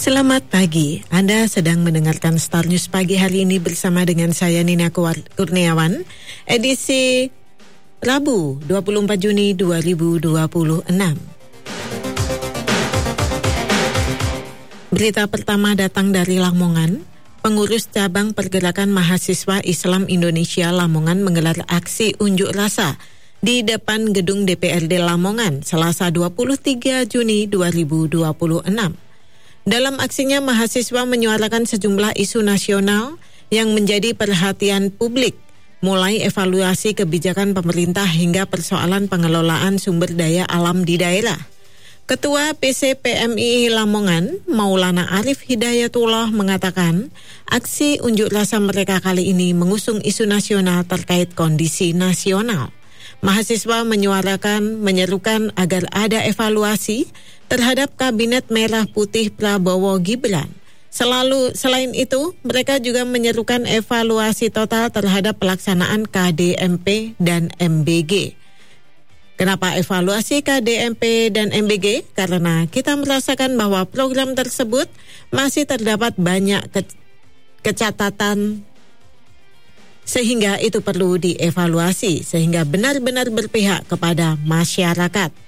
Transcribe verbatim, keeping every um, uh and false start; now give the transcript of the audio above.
Selamat pagi, Anda sedang mendengarkan Star News pagi hari ini bersama dengan saya Nina Kurniawan, edisi Rabu dua puluh empat Juni dua ribu dua puluh enam. Berita pertama datang dari Lamongan. Pengurus cabang Pergerakan Mahasiswa Islam Indonesia Lamongan menggelar aksi unjuk rasa di depan gedung D P R D Lamongan Selasa dua puluh tiga Juni dua ribu dua puluh enam. Dalam aksinya, mahasiswa menyuarakan sejumlah isu nasional yang menjadi perhatian publik, mulai evaluasi kebijakan pemerintah hingga persoalan pengelolaan sumber daya alam di daerah. Ketua P C P M I Lamongan, Maulana Arif Hidayatullah mengatakan, aksi unjuk rasa mereka kali ini mengusung isu nasional terkait kondisi nasional. Mahasiswa menyuarakan, menyerukan agar ada evaluasi terhadap Kabinet Merah Putih Prabowo Gibran. Selalu selain itu, mereka juga menyerukan evaluasi total terhadap pelaksanaan K D M P dan M B G. Kenapa evaluasi K D M P dan M B G? Karena kita merasakan bahwa program tersebut masih terdapat banyak ke- kecatatan sehingga itu perlu dievaluasi sehingga benar-benar berpihak kepada masyarakat.